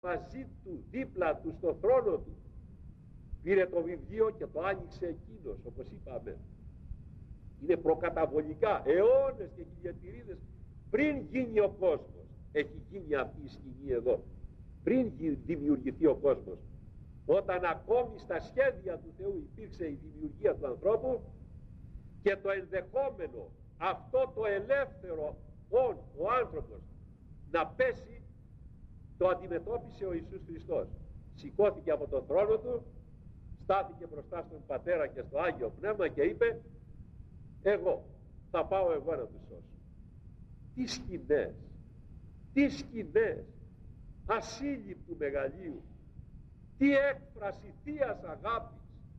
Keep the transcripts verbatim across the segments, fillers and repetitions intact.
μαζί του, δίπλα του, στο θρόνο του, πήρε το βιβλίο και το άνοιξε εκείνος, όπως είπαμε. Είναι προκαταβολικά, αιώνες και χιλιατηρίδες πριν γίνει ο κόσμος. Έχει γίνει αυτή η σκηνή εδώ, πριν δημιουργηθεί ο κόσμος, όταν ακόμη στα σχέδια του Θεού υπήρξε η δημιουργία του ανθρώπου και το ενδεχόμενο αυτό το ελεύθερο όν, ο άνθρωπος να πέσει, το αντιμετώπισε ο Ιησούς Χριστός. Σηκώθηκε από τον θρόνο του, στάθηκε μπροστά στον Πατέρα και στο Άγιο Πνεύμα και είπε, εγώ θα πάω εγώ να τους σώσω. Τι σκηνές, τι σκηνές ασύλληπτου μεγαλείου, τι έκφραση θείας αγάπης.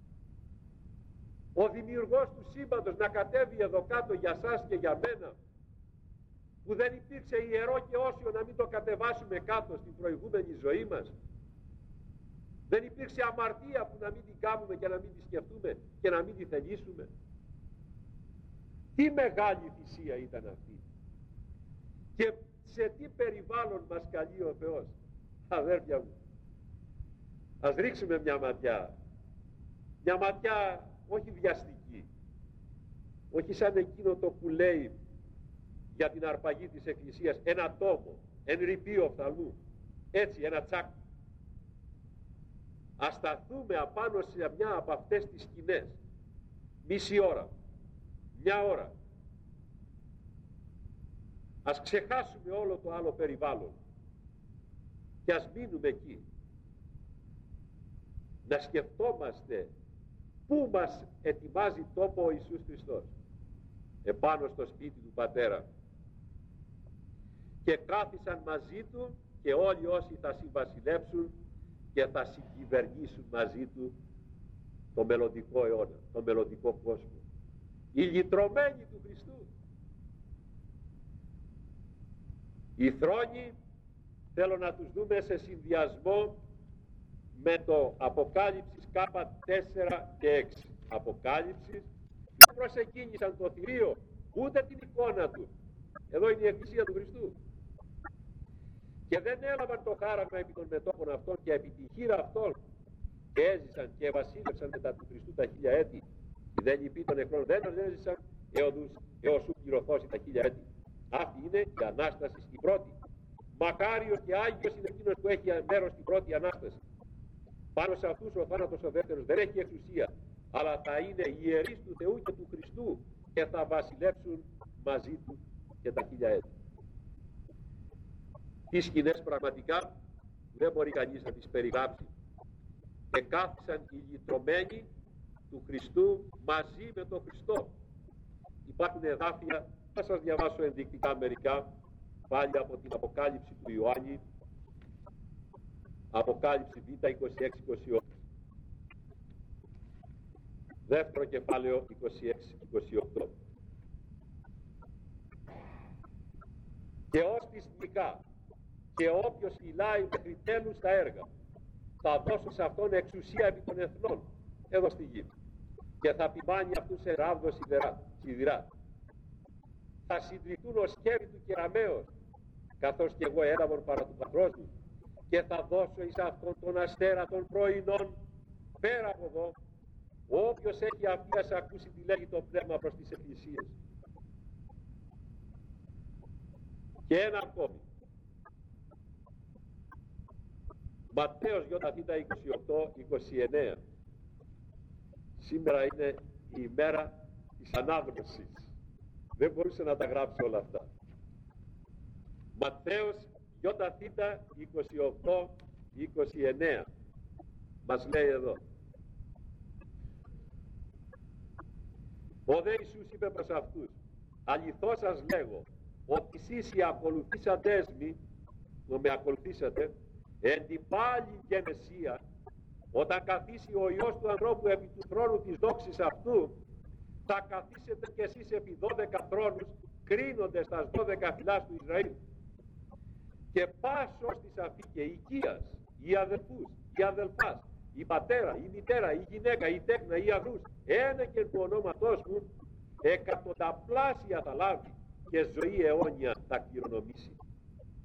Ο δημιουργός του σύμπαντος να κατέβει εδώ κάτω για σας και για μένα, που δεν υπήρξε ιερό και όσιο να μην το κατεβάσουμε κάτω στην προηγούμενη ζωή μας. Δεν υπήρξε αμαρτία που να μην την κάνουμε και να μην τη σκεφτούμε και να μην τη θελήσουμε. Τι μεγάλη θυσία ήταν αυτή. Και σε τι περιβάλλον μας καλεί ο Θεός. Αδέρφια μου, ας ρίξουμε μια ματιά, μια ματιά όχι βιαστική, όχι σαν εκείνο το που λέει για την αρπαγή της Εκκλησίας, ένα τόμο, εν ρηπείο οφθαλμού, έτσι ένα τσάκ. Ας σταθούμε απάνω σε μια από αυτές τις σκηνές, μισή ώρα, μια ώρα. Ας ξεχάσουμε όλο το άλλο περιβάλλον και ας μείνουμε εκεί, να σκεφτόμαστε πού μας ετοιμάζει τόπο ο Ιησούς Χριστός, επάνω στο σπίτι του Πατέρα. Και κάθισαν μαζί του και όλοι όσοι θα συμβασιλέψουν και θα συγκυβερνήσουν μαζί του το μελλοντικό αιώνα, το μελλοντικό κόσμο, οι λυτρωμένοι του Χριστού. Οι θρόνοι θέλω να τους δούμε σε συνδυασμό με το Αποκάλυψης Κάπα τέσσερα και έξι. Αποκάλυψης, δεν προσεκίνησαν το θηρίο ούτε την εικόνα του. Εδώ είναι η Εκκλησία του Χριστού. Και δεν έλαβαν το χάραμα επί των μετώπων αυτών και επί τη χείρα αυτών, και έζησαν και βασίλευσαν μετά του Χριστού τα χίλια έτη. Δεν υπή των νεκρών δεν έζησαν έως σου πληρωθώσει τα χίλια έτη. Αυτή είναι η Ανάσταση η πρώτη. Μακάριος και Άγιος είναι εκείνος που έχει μέρος στην πρώτη Ανάσταση. Πάνω σε αυτούς ο θάνατος ο δεύτερος δεν έχει εξουσία, αλλά θα είναι ιερείς του Θεού και του Χριστού και θα βασιλεύσουν μαζί του και τα χίλια έτη. Τι σκηνές πραγματικά δεν μπορεί κανείς να τις περιγράψει. Και κάθισαν οι λυτρωμένοι του Χριστού μαζί με τον Χριστό. Υπάρχουν εδάφια, θα σας διαβάσω ενδεικτικά μερικά, πάλι από την Αποκάλυψη του Ιωάννη, Αποκάλυψη Β είκοσι έξι είκοσι οκτώ, δεύτερο κεφάλαιο είκοσι έξι είκοσι οκτώ. Και ως της νικά, και όποιος φυλάει μέχρι τέλους τα έργα, θα δώσω σε αυτόν εξουσία επί των εθνών, εδώ στη γη, και θα ποιμάνει αυτούς σε ράβδο σιδηρά. Θα συντριχτούν ως χέρι του κεραμέως, καθώς και εγώ έλαβον παρά του πατρός μου, και θα δώσω εις αυτόν τον αστέρα των πρωινών πέρα από εδώ. Όποιος έχει αυτή ας ακούσει τι λέγει το Πνεύμα προς τις εκκλησίες. Και ένα ακόμη, Ματθαίος Ι είκοσι οκτώ είκοσι εννέα. Σήμερα είναι η ημέρα της ανάγνωσης. Δεν μπορούσε να τα γράψει όλα αυτά. Ματθαίος Ι είκοσι οκτώ είκοσι εννέα μας λέει εδώ. Ο δε Ιησούς είπε προς αυτούς, αληθώς σας λέγω, ότι εσείς οι ακολουθήσαντές μη, που με ακολουθήσατε, εν την πάλιν γενεσία, όταν καθίσει ο Υιός του ανθρώπου επί του θρόνου της δόξης αυτού, θα καθίσετε κι εσείς επί δώδεκα θρόνους, κρίνοντες τα δώδεκα φυλάς του Ισραήλ. Και πάσος της αυτή και οικίας, οι αδελφούς, οι αδελφάς, η πατέρα, η μητέρα, η γυναίκα, η τέκνα, οι αγρούς, ένα και του ονόματός μου, εκατονταπλάσια θα λάβει και ζωή αιώνια θα κληρονομήσει.